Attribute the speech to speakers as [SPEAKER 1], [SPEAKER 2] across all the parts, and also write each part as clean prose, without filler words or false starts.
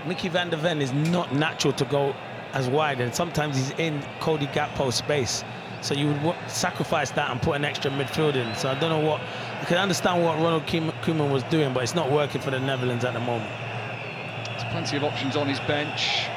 [SPEAKER 1] Mickey van der Ven is not natural to go as wide, and sometimes he's in Cody Gakpo space. So you would sacrifice that and put an extra midfield in. So I don't know what... I can understand what Ronald Koeman was doing, but it's not working for the Netherlands at the moment.
[SPEAKER 2] There's plenty of options on his bench.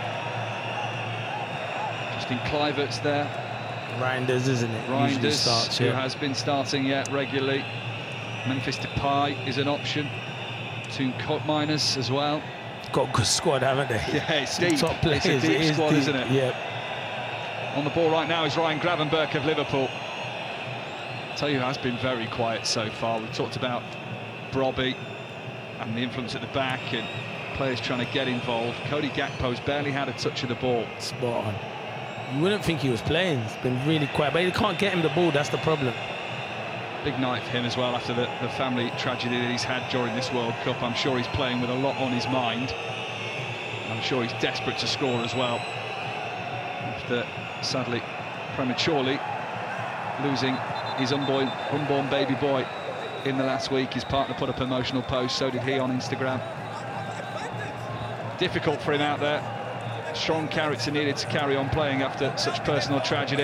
[SPEAKER 2] Justin Kluivert's there.
[SPEAKER 1] Reinders, isn't it?
[SPEAKER 2] Reinders,
[SPEAKER 1] starts,
[SPEAKER 2] who has been starting regularly. Memphis Depay is an option. Toon Koopmeiners as well.
[SPEAKER 1] Got a good squad, haven't they?
[SPEAKER 2] Yeah, it's deep.
[SPEAKER 1] Top players.
[SPEAKER 2] It's a deep squad, isn't it?
[SPEAKER 1] Yeah.
[SPEAKER 2] On the ball right now is Ryan Gravenberch of Liverpool. I'll tell you who has been very quiet so far. We've talked about Brobbey and the influence at the back and players trying to get involved. Cody Gakpo's barely had a touch of the ball.
[SPEAKER 1] Spot on. You wouldn't think he was playing. He's been really quiet, but he can't get him the ball. That's the problem.
[SPEAKER 2] Big night for him as well after the family tragedy that he's had during this World Cup. I'm sure he's playing with a lot on his mind. I'm sure he's desperate to score as well. After, sadly, prematurely losing his unborn baby boy in the last week. His partner put up an emotional post, so did he on Instagram. Difficult for him out there. Strong character needed to carry on playing after such personal tragedy.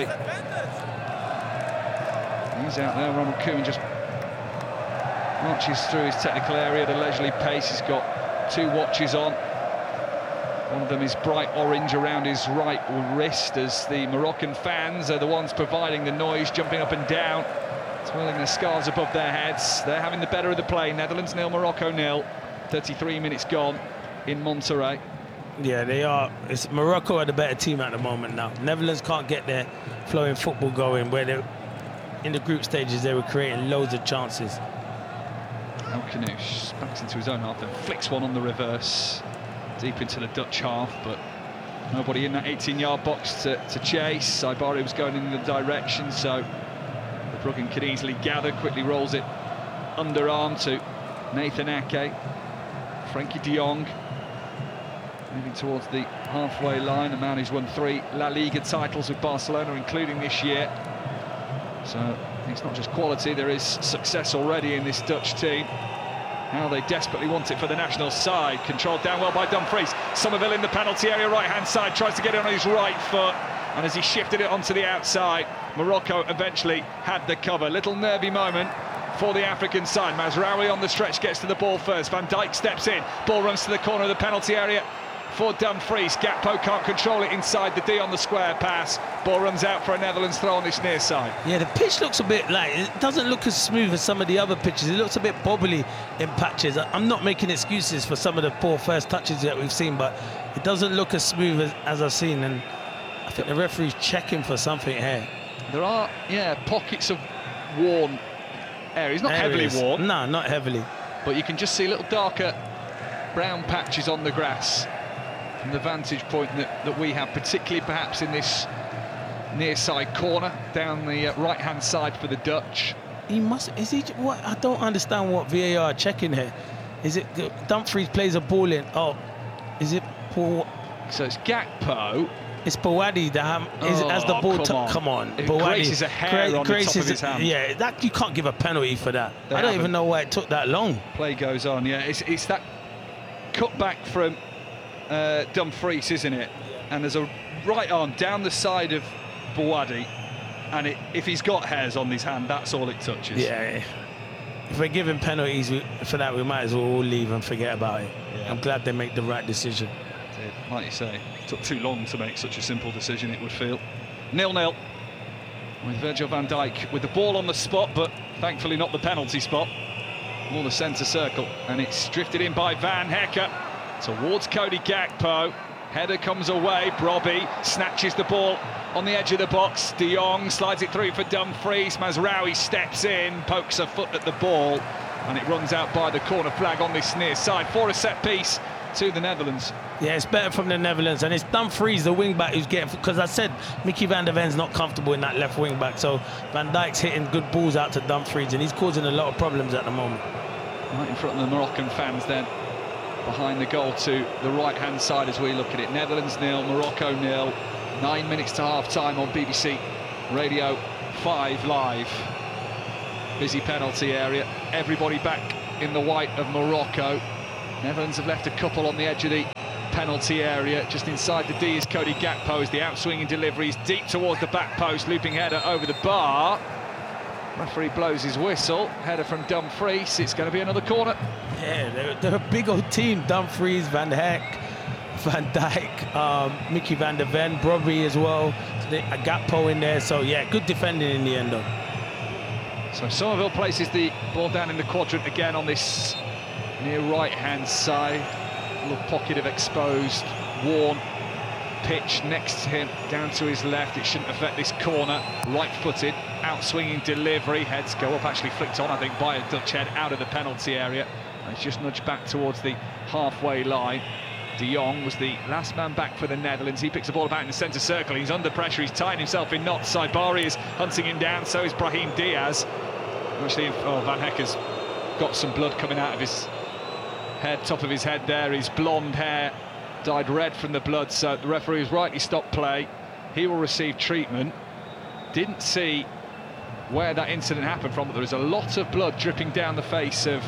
[SPEAKER 2] He's out there. Ronald Koeman just marches through his technical area at a leisurely pace. He's got 2 watches on. One of them is bright orange around his right wrist, as the Moroccan fans are the ones providing the noise, jumping up and down, twirling their scarves above their heads. They're having the better of the play. Netherlands 0, Morocco 0. 33 minutes gone in Monterrey.
[SPEAKER 1] Yeah, they are. It's Morocco are the better team at the moment now. Netherlands can't get their flowing football going, where they're in the group stages they were creating loads of chances.
[SPEAKER 2] El Khanouche backs into his own half and flicks one on the reverse deep into the Dutch half, but nobody in that 18-yard box to chase. Saibari was going in the direction, so the Bruggen could easily gather. Quickly rolls it underarm to Nathan Ake. Frenkie de Jong moving towards the halfway line, a man who's won 3 La Liga titles with Barcelona, including this year. So it's not just quality, there is success already in this Dutch team. Now they desperately want it for the national side. Controlled down well by Dumfries. Somerville in the penalty area, right-hand side, tries to get it on his right foot. And as he shifted it onto the outside, Morocco eventually had the cover. Little nervy moment for the African side. Mazraoui on the stretch gets to the ball first. Van Dijk steps in. Ball runs to the corner of the penalty area for Dumfries. Gakpo can't control it inside the D on the square pass. Ball runs out for a Netherlands throw on this near side.
[SPEAKER 1] Yeah, the pitch looks a bit like, it doesn't look as smooth as some of the other pitches. It looks a bit bobbly in patches. I'm not making excuses for some of the poor first touches that we've seen, but it doesn't look as smooth as I've seen, and I think the referee's checking for something here.
[SPEAKER 2] There are, pockets of worn areas. Not heavily worn.
[SPEAKER 1] No, not heavily.
[SPEAKER 2] But you can just see little darker brown patches on the grass from the vantage point that we have, particularly perhaps in this near side corner down the right-hand side for the Dutch.
[SPEAKER 1] What? I don't understand what VAR are checking here. Is it Dumfries plays a ball in? Oh, is it Paul?
[SPEAKER 2] So it's Gakpo.
[SPEAKER 1] It's Bouhaddi that as the ball. Come on,
[SPEAKER 2] it
[SPEAKER 1] Bouhaddi
[SPEAKER 2] graces a hair on the top of his hand.
[SPEAKER 1] Yeah, that you can't give a penalty for that. I don't even know why it took that long.
[SPEAKER 2] Play goes on. Yeah, it's that cut back from Dumfries, isn't it? And there's a right arm down the side of Bouhaddi, and if he's got hairs on his hand, that's all it touches.
[SPEAKER 1] Yeah. If we're giving penalties for that, we might as well all leave and forget about it. Yeah. I'm glad they make the right decision.
[SPEAKER 2] Like you say, it took too long to make such a simple decision, it would feel. 0-0 with Virgil van Dijk with the ball on the spot, but thankfully not the penalty spot, more the centre circle, and it's drifted in by Van Hekke towards Cody Gakpo. Header comes away. Brobbey snatches the ball on the edge of the box. De Jong slides it through for Dumfries. Mazraoui steps in, pokes a foot at the ball, and it runs out by the corner flag on this near side for a set piece to the Netherlands.
[SPEAKER 1] Yeah, it's better from the Netherlands, and it's Dumfries, the wing-back, who's getting... Because I said Mickey van der Ven's not comfortable in that left wing-back, so Van Dijk's hitting good balls out to Dumfries, and he's causing a lot of problems at the moment.
[SPEAKER 2] Right in front of the Moroccan fans then, behind the goal to the right-hand side as we look at it. Netherlands 0, Morocco 0. 9 minutes to half-time on BBC Radio 5 Live. Busy penalty area. Everybody back in the white of Morocco. Netherlands have left a couple on the edge of the penalty area. Just inside the D is Cody Gakpo as the outswinging deliveries deep towards the back post, looping header over the bar. Referee blows his whistle. Header from Dumfries. It's going to be another corner.
[SPEAKER 1] Yeah, they're a big old team. Dumfries, Van Hecke, Van Dijk, Mickey van der Ven, Brobby as well. A Gakpo in there. So yeah, good defending in the end though.
[SPEAKER 2] So Somerville places the ball down in the quadrant again on this near right-hand side. A little pocket of exposed, worn pitch next to him, down to his left. It shouldn't affect this corner. Right-footed, out-swinging delivery. Heads go up, actually flicked on, I think, by a Dutch head out of the penalty area. And it's just nudged back towards the halfway line. De Jong was the last man back for the Netherlands. He picks the ball about in the centre circle. He's under pressure. He's tying himself in knots. Saibari is hunting him down. So is Brahim Diaz. Actually, Van Hecke has got some blood coming out of his head, top of his head there. His blonde hair dyed red from the blood. So the referee has rightly stopped play. He will receive treatment. Didn't see where that incident happened from, but there is a lot of blood dripping down the face of...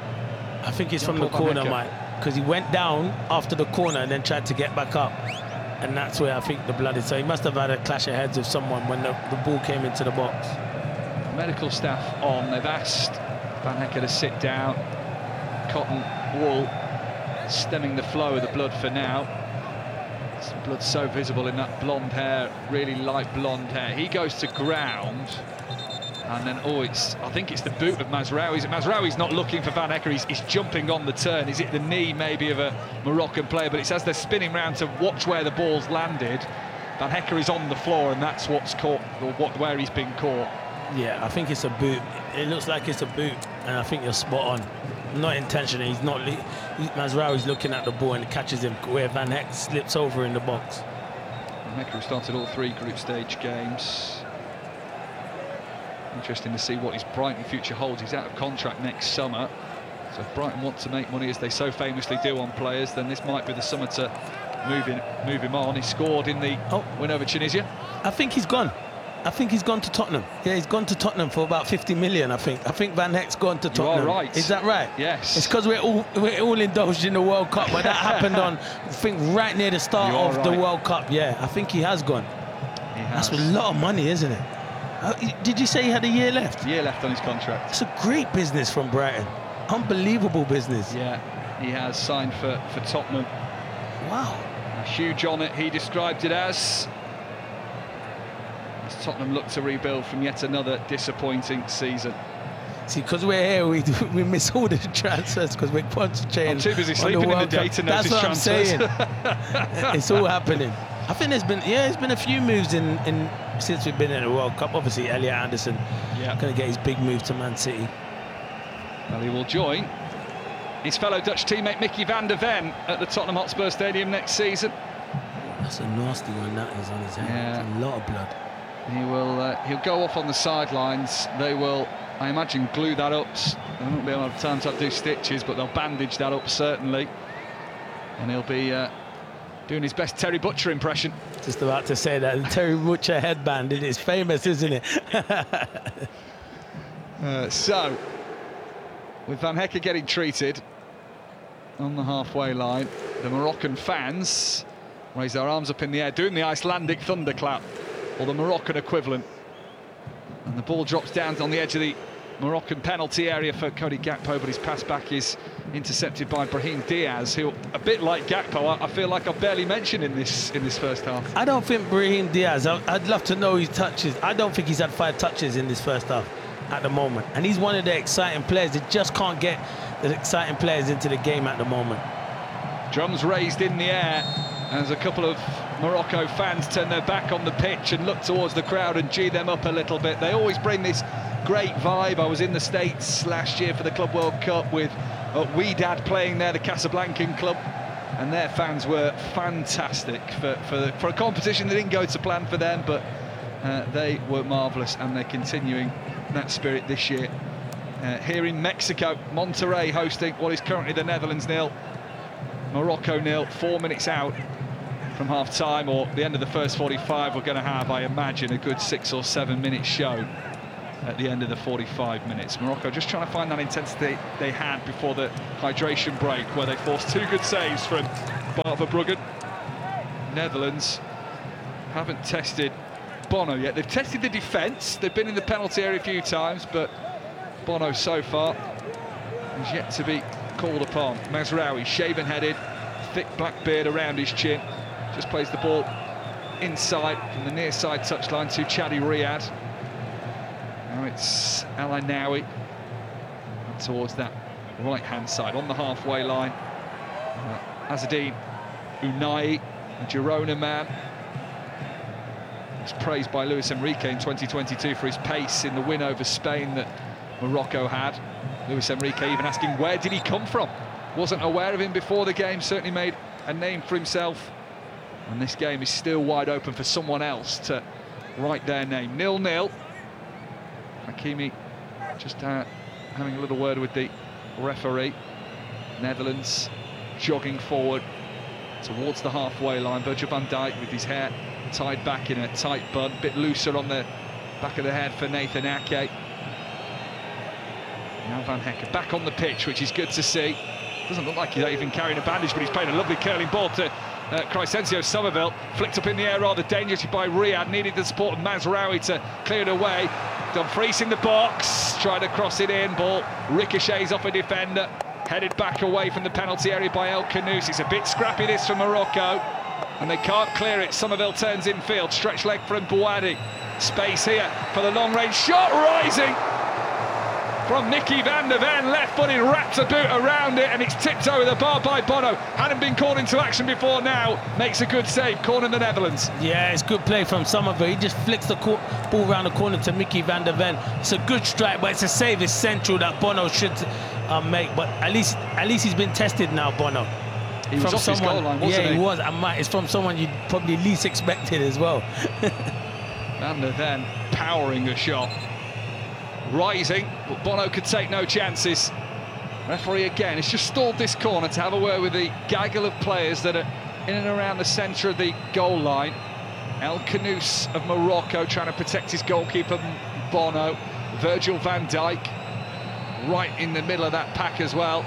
[SPEAKER 1] I think it's from the corner, Mike. Because he went down after the corner and then tried to get back up, and that's where I think the blood is. So he must have had a clash of heads with someone when the ball came into the box.
[SPEAKER 2] Medical staff on. They've asked Van Hecke to sit down. Cotton wool stemming the flow of the blood for now. Some blood so visible in that blonde hair, really light blonde hair. He goes to ground. And then, I think it's the boot of Mazraoui. Mazraoui's not looking for Van Hecke, he's jumping on the turn. Is it the knee, maybe, of a Moroccan player? But it's as they're spinning round to watch where the ball's landed. Van Hecke is on the floor, and that's what's caught, or where he's been caught.
[SPEAKER 1] Yeah, I think it's a boot. It looks like it's a boot, and I think you're spot on. Not intentionally, he's not... Mazraoui's looking at the ball and catches him where Van Hecke slips over in the box.
[SPEAKER 2] Van Hecke started all 3 group stage games. Interesting to see what his Brighton future holds. He's out of contract next summer. So if Brighton want to make money, as they so famously do on players, then this might be the summer to move him on. He scored in the win over Tunisia.
[SPEAKER 1] I think he's gone. I think he's gone to Tottenham. Yeah, he's gone to Tottenham for about 50 million, I think. I think Van Hecke's gone to Tottenham.
[SPEAKER 2] You are right.
[SPEAKER 1] Is that right?
[SPEAKER 2] Yes.
[SPEAKER 1] It's because we're all indulged in the World Cup, but that happened on, I think, right near the start of the World Cup. Yeah, I think he has gone.
[SPEAKER 2] He has.
[SPEAKER 1] That's a lot of money, isn't it? Did you say he had a year left?
[SPEAKER 2] Year left on his contract.
[SPEAKER 1] It's a great business from Brighton. Unbelievable business.
[SPEAKER 2] Yeah, he has signed for Tottenham.
[SPEAKER 1] Wow.
[SPEAKER 2] A huge honour, he described it as Tottenham look to rebuild from yet another disappointing season.
[SPEAKER 1] See, because we're here, we miss all the transfers because we're concentrating.
[SPEAKER 2] I'm too busy sleeping in the day to notice transfers.
[SPEAKER 1] That's what I'm saying. It's all happening. I think there's been a few moves since we've been in the World Cup. Obviously, Elliot Anderson going to get his big move to Man City.
[SPEAKER 2] Well, he will join his fellow Dutch teammate Mickey van der Ven at the Tottenham Hotspur Stadium next season.
[SPEAKER 1] That's a nasty one, that is, on his head.
[SPEAKER 2] Yeah.
[SPEAKER 1] It's a lot of blood.
[SPEAKER 2] He'll go off on the sidelines. They will, I imagine, glue that up. There won't be a lot of time to do stitches, but they'll bandage that up certainly. And he'll be doing his best Terry Butcher impression.
[SPEAKER 1] Just about to say that. The Terry Butcher headband, it is famous, isn't it?
[SPEAKER 2] So, with Van Hecke getting treated on the halfway line, the Moroccan fans raise their arms up in the air, doing the Icelandic thunderclap, or the Moroccan equivalent. And the ball drops down on the edge of the Moroccan penalty area for Cody Gakpo, but his pass back is intercepted by Brahim Diaz, who, a bit like Gakpo, I feel like I've barely mentioned in this first half.
[SPEAKER 1] I don't think Brahim Diaz, I'd love to know his touches. I don't think he's had 5 touches in this first half at the moment. And he's one of the exciting players. They just can't get the exciting players into the game at the moment.
[SPEAKER 2] Drums raised in the air as a couple of Morocco fans turn their back on the pitch and look towards the crowd and gee them up a little bit. They always bring this great vibe. I was in the States last year for the Club World Cup with Wydad playing there, the Casablancan club, and their fans were fantastic for a competition that didn't go to plan for them, but they were marvellous, and they're continuing that spirit this year. Here in Mexico, Monterrey hosting what is currently the Netherlands 0, Morocco 0, 4 minutes out from half-time, or the end of the first 45. We're going to have, I imagine, a good 6 or 7 minute show at the end of the 45 minutes. Morocco just trying to find that intensity they had before the hydration break, where they forced 2 good saves from Bart Verbruggen. Netherlands haven't tested Bono yet. They've tested the defence. They've been in the penalty area a few times, but Bono so far is yet to be called upon. Mazraoui, shaven-headed, thick black beard around his chin. Just plays the ball inside from the near side touchline to Chadi Riyad. Now it's El Ainaoui towards that right-hand side on the halfway line. Azzedine Ounahi, a Girona man. He's praised by Luis Enrique in 2022 for his pace in the win over Spain that Morocco had. Luis Enrique even asking, where did he come from? Wasn't aware of him before the game, certainly made a name for himself. And this game is still wide open for someone else to write their name. 0-0. Hakimi just having a little word with the referee. Netherlands jogging forward towards the halfway line. Virgil van Dijk with his hair tied back in a tight bun, a bit looser on the back of the head for Nathan Ake. Now Van Hekken back on the pitch, which is good to see. Doesn't look like he's even carrying a bandage, but he's playing a lovely curling ball to Crysencio Somerville. Flicked up in the air rather dangerously by Riyad. Needed the support of Mazraoui to clear it away. Dumfries in the box, tried to cross it in. Ball ricochets off a defender. Headed back away from the penalty area by El Khanous. It's a bit scrappy this for Morocco, and they can't clear it. Somerville turns infield. Stretch leg from Bouhaddi. Space here for the long-range shot, rising from Mickey van der Ven, left-footed, wraps a boot around it, and it's tipped over the bar by Bono. Hadn't been called into action before now. Makes a good save, corner the Netherlands. Yeah, it's good play from Somerville. He just flicks the ball around the corner to Mickey van der Ven. It's a good strike, but it's a save essential that Bono should make. But at least he's been tested now, Bono. He was off his goal line, wasn't he?
[SPEAKER 1] Yeah, he was. It's from someone you'd probably least expected as well.
[SPEAKER 2] Van der Ven powering a shot. Rising, but Bono could take no chances. Referee again, it's just stalled this corner to have a word with the gaggle of players that are in and around the centre of the goal line. El Khanous of Morocco trying to protect his goalkeeper, Bono. Virgil van Dijk right in the middle of that pack as well.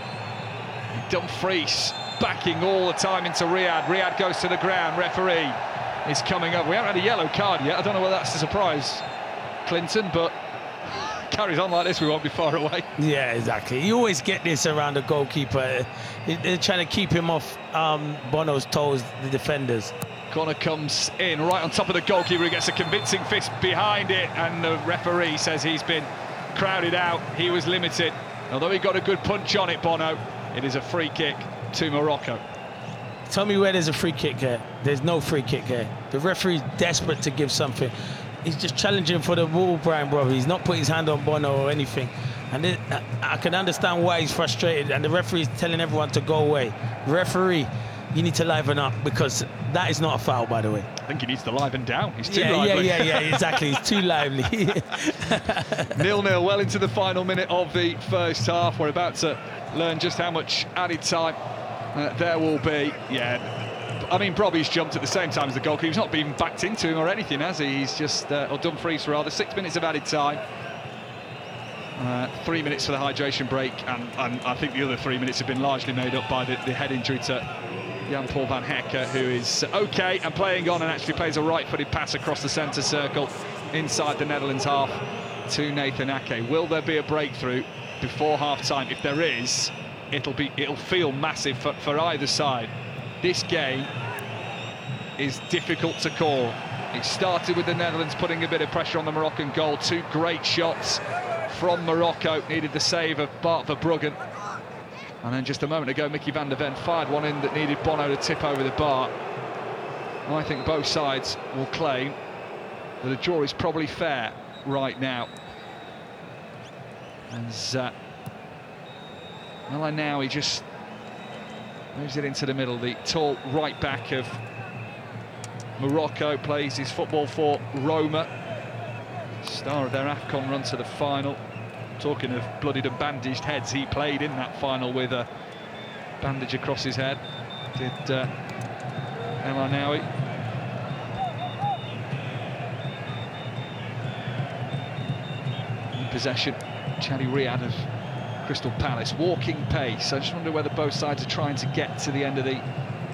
[SPEAKER 2] Dumfries backing all the time into Riyad. Riyad goes to the ground, referee is coming up. We haven't had a yellow card yet. I don't know whether that's a surprise, Clinton, but carries on like this, we won't be far away. Yeah, exactly. You always get this around the goalkeeper. They're trying to keep him off Bono's toes, the defenders. Corner comes in right on top of the goalkeeper, who gets a convincing fist behind it, and the referee says he's been crowded out. He was limited. Although he got a good punch on it, Bono, it is a free kick to Morocco. Tell me where there's a free kick here. There's no free kick here. The referee's desperate to give something. He's just challenging for the ball, Brian, brother. He's not put his hand on Bono or anything. And I can understand why he's frustrated. And the referee's telling everyone to go away. Referee, you need to liven up, because that is not a foul, by the way. I think he needs to liven down. He's too lively. Yeah, exactly. He's too lively. 0-0, well into the final minute of the first half. We're about to learn just how much added time there will be. Yeah. I mean, Brobby's jumped at the same time as the goalkeeper. He's not been backed into him or anything, has he? He's just, or Dumfries rather. 6 minutes of added time. 3 minutes for the hydration break, and I think the other 3 minutes have been largely made up by the head injury to Jan-Paul van Hekken, who is okay and playing on, and actually plays a right-footed pass across the centre circle inside the Netherlands half to Nathan Ake. Will there be a breakthrough before half-time? If there is, it'll feel massive for either side. This game is difficult to call. It started with the Netherlands putting a bit of pressure on the Moroccan goal. Two great shots from Morocco. Needed the save of Bart Verbruggen. And then just a moment ago, Mickey van der Ven fired one in that needed Bono to tip over the bar. I think both sides will claim that a draw is probably fair right now. And well, now he just moves it into the middle. The tall right back of Morocco plays his football for Roma. Star of their AFCON run to the final. Talking of bloodied and bandaged heads, he played in that final with a bandage across his head. Did El Ainaoui. In possession, Chadi Riyad of Crystal Palace. Walking pace. I just wonder whether both sides are trying to get to the end of the